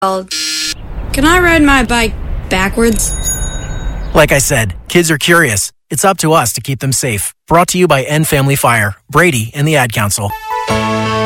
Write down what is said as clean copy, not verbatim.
Can I ride my bike backwards? Like I said, kids are curious. It's up to us to keep them safe. Brought to you by End Family Fire, Brady, and the Ad Council.